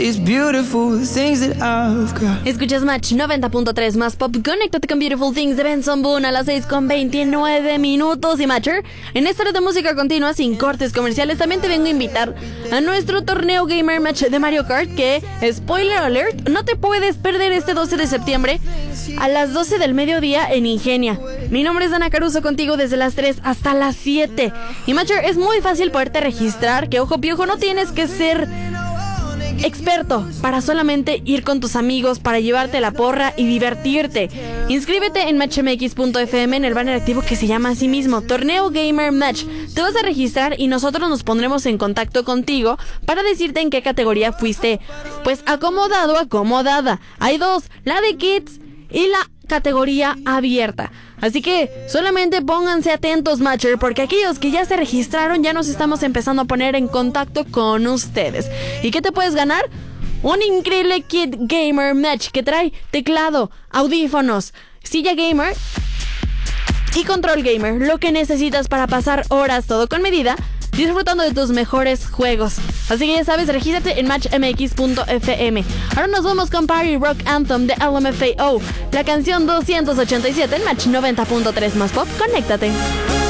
these beautiful things that I've got. Escuchas Match 90.3 más pop. Conéctate con Beautiful Things de Benson Boone a las 6:29 y Matcher. En esta hora de música continua sin cortes comerciales también te vengo a invitar a nuestro torneo Gamer Match de Mario Kart, que, spoiler alert, no te puedes perder este 12 de septiembre a las 12 del mediodía en Ingenia. Mi nombre es Ana Caruso, contigo desde las 3 hasta las 7. Y Matcher, es muy fácil poderte registrar, que ojo piojo, no tienes que ser experto para solamente ir con tus amigos, para llevarte la porra y divertirte. Inscríbete en matchmx.fm en el banner activo que se llama así mismo, Torneo Gamer Match. Te vas a registrar y nosotros nos pondremos en contacto contigo para decirte en qué categoría fuiste pues acomodado, acomodada. Hay dos, la de Kids y la categoría abierta. Así que solamente pónganse atentos, Matcher, porque aquellos que ya se registraron ya nos estamos empezando a poner en contacto con ustedes. ¿Y qué te puedes ganar? Un increíble kit Gamer Match que trae teclado, audífonos, silla gamer y control gamer. Lo que necesitas para pasar horas, todo con medida, disfrutando de tus mejores juegos. Así que ya sabes, regístrate en matchmx.fm. Ahora nos vamos con Party Rock Anthem de LMFAO, la canción 287 en Match 90.3 más pop. Conéctate.